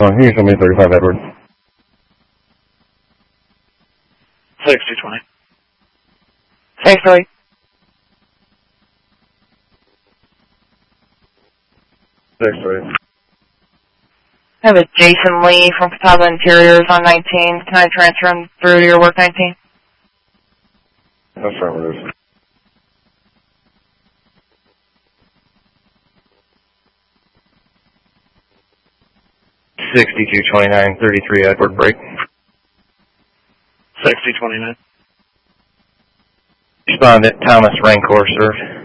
Can you show me 35 Edward? 6220. 63. I have a Jason Lee from Catawba Interiors on 19. Can I transfer him through to your work 19? Affirmative. $62.29, 33 Edward break. 6029. Respondent Thomas Rancor, sir.